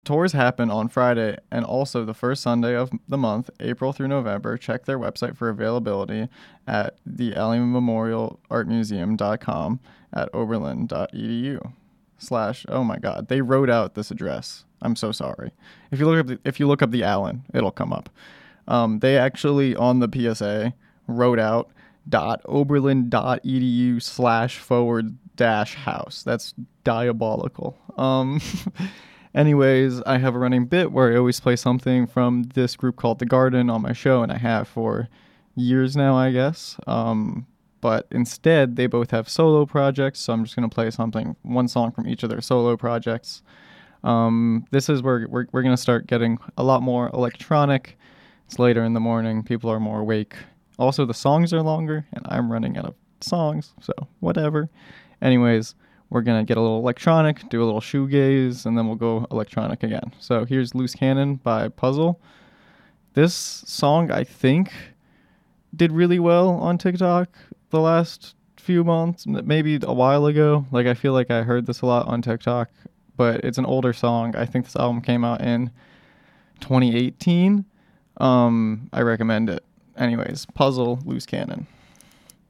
Tours happen on Friday and also the first Sunday of the month, April through November. Check their website for availability at the Alien Memorial Art Museum.com at oberlin.edu slash, oh my God, they wrote out this address. I'm so sorry. If you look up the Allen, it'll come up. They actually on the PSA wrote out .oberlin.edu slash forward dash house. That's diabolical. Anyways, I have a running bit where I always play something from this group called The Garden on my show, and I have for years now, I guess. But instead, they both have solo projects, so I'm just going to play one song from each of their solo projects. This is where we're going to start getting a lot more electronic. It's later in the morning, people are more awake. Also, the songs are longer, and I'm running out of songs, so whatever. Anyways, we're going to get a little electronic, do a little shoegaze, and then we'll go electronic again. So here's Loose Cannon by Puzzle. This song, I think, did really well on TikTok the last few months, maybe a while ago. Like, I feel like I heard this a lot on TikTok, but it's an older song. I think this album came out in 2018. I recommend it. Anyways, Puzzle, Loose Cannon.